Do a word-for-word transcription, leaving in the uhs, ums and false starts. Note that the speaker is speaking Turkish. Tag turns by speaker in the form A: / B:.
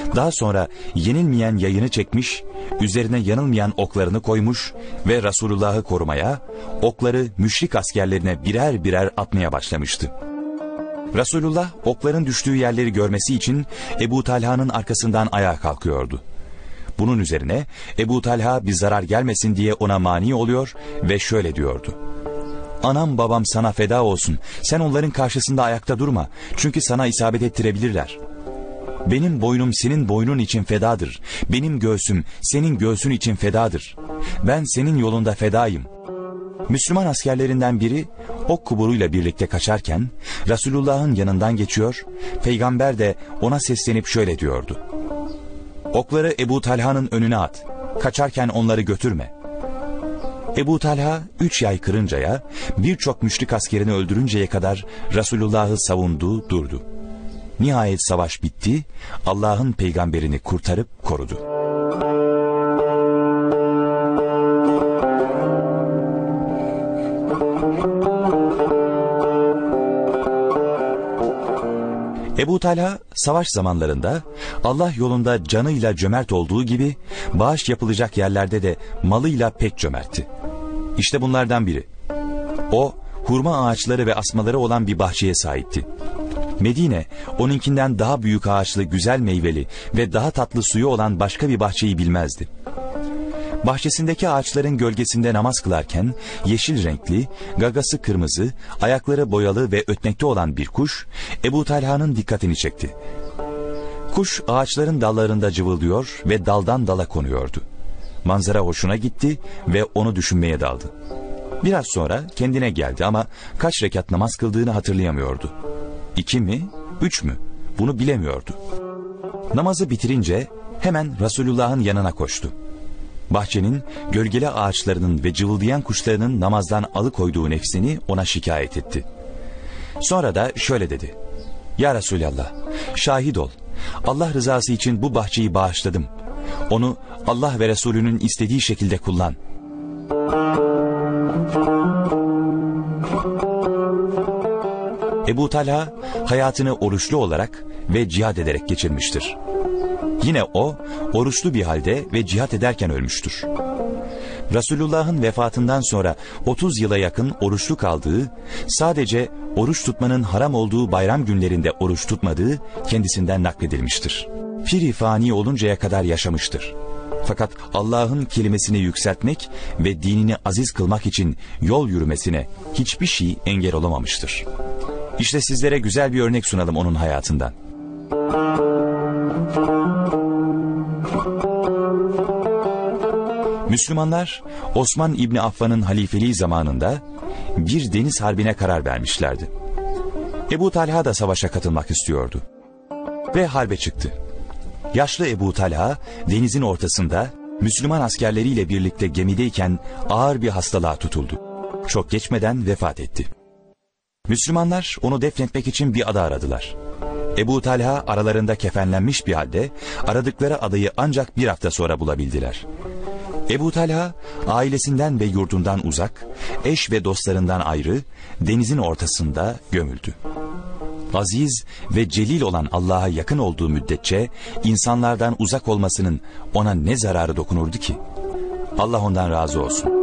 A: Daha sonra yenilmeyen yayını çekmiş, üzerine yanılmayan oklarını koymuş ve Resulullah'ı korumaya, okları müşrik askerlerine birer birer atmaya başlamıştı. Resulullah okların düştüğü yerleri görmesi için Ebu Talha'nın arkasından ayağa kalkıyordu. Bunun üzerine Ebu Talha bir zarar gelmesin diye ona mani oluyor ve şöyle diyordu: "Anam babam sana feda olsun, sen onların karşısında ayakta durma, çünkü sana isabet ettirebilirler. Benim boynum senin boynun için fedadır, benim göğsüm senin göğsün için fedadır. Ben senin yolunda fedayım." Müslüman askerlerinden biri ok kuburuyla birlikte kaçarken Resulullah'ın yanından geçiyor, peygamber de ona seslenip şöyle diyordu: "Okları Ebu Talha'nın önüne at, kaçarken onları götürme." Ebu Talha üç yay kırıncaya, birçok müşrik askerini öldürünceye kadar Resulullah'ı savundu, durdu. Nihayet savaş bitti, Allah'ın peygamberini kurtarıp korudu. Ebu Talha savaş zamanlarında Allah yolunda canıyla cömert olduğu gibi bağış yapılacak yerlerde de malıyla pek cömertti. İşte bunlardan biri. O hurma ağaçları ve asmaları olan bir bahçeye sahipti. Medine onunkinden daha büyük ağaçlı, güzel meyveli ve daha tatlı suyu olan başka bir bahçeyi bilmezdi. Bahçesindeki ağaçların gölgesinde namaz kılarken yeşil renkli, gagası kırmızı, ayakları boyalı ve ötmekte olan bir kuş Ebu Talha'nın dikkatini çekti. Kuş ağaçların dallarında cıvıldıyor ve daldan dala konuyordu. Manzara hoşuna gitti ve onu düşünmeye daldı. Biraz sonra kendine geldi ama kaç rekat namaz kıldığını hatırlayamıyordu. İki mi, üç mü? Bunu bilemiyordu. Namazı bitirince hemen Resulullah'ın yanına koştu. Bahçenin gölgeli ağaçlarının ve cıvıldayan kuşlarının namazdan alıkoyduğu nefsini ona şikayet etti. Sonra da şöyle dedi: "Ya Resulallah, şahit ol, Allah rızası için bu bahçeyi bağışladım. Onu Allah ve Resulünün istediği şekilde kullan." Ebu Talha hayatını oruçlu olarak ve cihad ederek geçirmiştir. Yine o, oruçlu bir halde ve cihat ederken ölmüştür. Resulullah'ın vefatından sonra otuz yıla yakın oruçlu kaldığı, sadece oruç tutmanın haram olduğu bayram günlerinde oruç tutmadığı kendisinden nakledilmiştir. Pir-i fani oluncaya kadar yaşamıştır. Fakat Allah'ın kelimesini yükseltmek ve dinini aziz kılmak için yol yürümesine hiçbir şey engel olamamıştır. İşte sizlere güzel bir örnek sunalım onun hayatından. Müslümanlar Osman İbni Affan'ın halifeliği zamanında bir deniz harbine karar vermişlerdi. Ebu Talha da savaşa katılmak istiyordu. Ve harbe çıktı. Yaşlı Ebu Talha denizin ortasında Müslüman askerleriyle birlikte gemideyken ağır bir hastalığa tutuldu. Çok geçmeden vefat etti. Müslümanlar onu defnetmek için bir ada aradılar. Ebu Talha aralarında kefenlenmiş bir halde aradıkları adayı ancak bir hafta sonra bulabildiler. Ebu Talha ailesinden ve yurdundan uzak, eş ve dostlarından ayrı, denizin ortasında gömüldü. Aziz ve celil olan Allah'a yakın olduğu müddetçe insanlardan uzak olmasının ona ne zararı dokunurdu ki? Allah ondan razı olsun.